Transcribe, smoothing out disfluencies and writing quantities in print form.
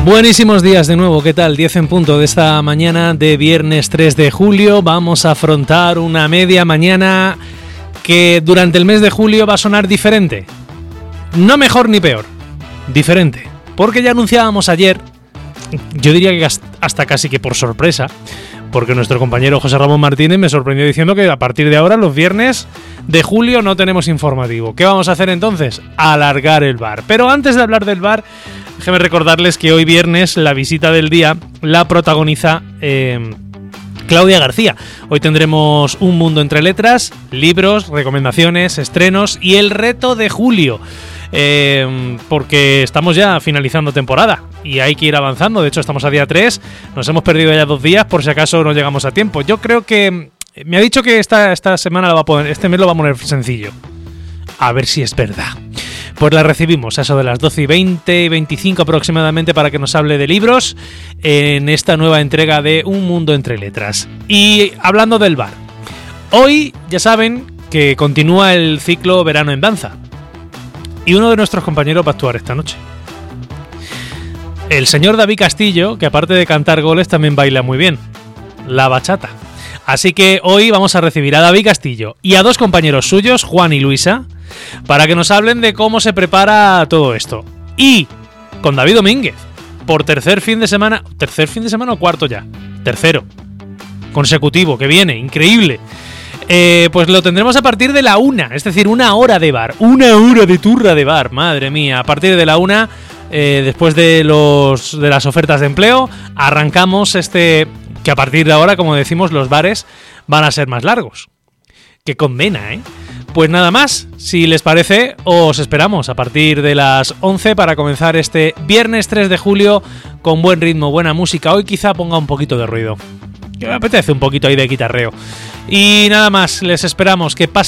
Buenísimos días de nuevo, ¿qué tal? 10 en punto de esta mañana de viernes 3 de julio. Vamos a afrontar una media mañana que durante el mes de julio va a sonar diferente. No mejor ni peor, diferente. Porque ya anunciábamos ayer, yo diría que hasta casi que por sorpresa, porque nuestro compañero José Ramón Martínez me sorprendió diciendo que a partir de ahora, los viernes de julio, no tenemos informativo. ¿Qué vamos a hacer entonces? Alargar el bar. Pero antes de hablar del bar, déjenme recordarles que hoy viernes la visita del día la protagoniza Claudia García. Hoy tendremos un mundo entre letras, libros, recomendaciones, estrenos y el reto de julio. Porque estamos ya finalizando temporada y hay que ir avanzando. De hecho, estamos a día 3, nos hemos perdido ya 2 días por si acaso no llegamos a tiempo. Yo creo que me ha dicho que esta semana lo va a poner, este mes lo va a poner sencillo. A ver si es verdad. Pues la recibimos a eso de las 12:20 y 25 aproximadamente para que nos hable de libros en esta nueva entrega de Un Mundo Entre Letras. Y hablando del bar, hoy ya saben que continúa el ciclo Verano en Danza. Y uno de nuestros compañeros va a actuar esta noche. El señor David Castillo, que aparte de cantar goles también baila muy bien, la bachata. Así que hoy vamos a recibir a David Castillo y a 2 compañeros suyos, Juan y Luisa, para que nos hablen de cómo se prepara todo esto. Y con David Domínguez, por tercer fin de semana o cuarto ya, tercero consecutivo, que viene, increíble. Pues lo tendremos a partir de la 1, es decir, 1 hora de bar, 1 hora de turra de bar, madre mía. A partir de la 1, después de las ofertas de empleo, arrancamos que a partir de ahora, como decimos, los bares van a ser más largos. ¡Qué condena, eh! Pues nada más, si les parece, os esperamos a partir de las 11 para comenzar este viernes 3 de julio con buen ritmo, buena música. Hoy quizá ponga un poquito de ruido, que me apetece un poquito ahí de guitarreo. Y nada más, les esperamos, que pasen